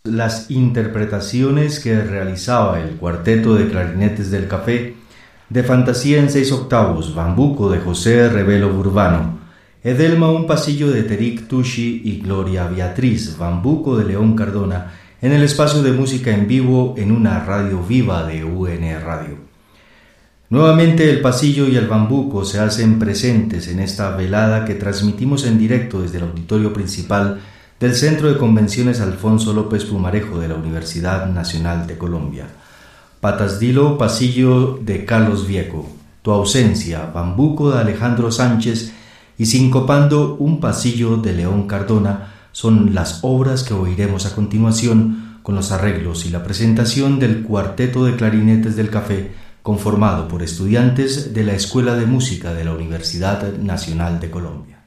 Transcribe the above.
Las interpretaciones que realizaba el Cuarteto de Clarinetes del Café de Fantasía en 6/8, Bambuco de José Revelo Burbano, Edelma un pasillo de Terik Tushi y Gloria Beatriz, Bambuco de León Cardona, en el espacio de música en vivo en una radio viva de UN Radio. Nuevamente el pasillo y el bambuco se hacen presentes en esta velada que transmitimos en directo desde el auditorio principal del Centro de Convenciones Alfonso López Pumarejo de la Universidad Nacional de Colombia. Patasdilo, pasillo de Carlos Vieco, Tu ausencia, bambuco de Alejandro Sánchez y Sincopando un pasillo de León Cardona son las obras que oiremos a continuación con los arreglos y la presentación del Cuarteto de Clarinetes del Café conformado por estudiantes de la Escuela de Música de la Universidad Nacional de Colombia.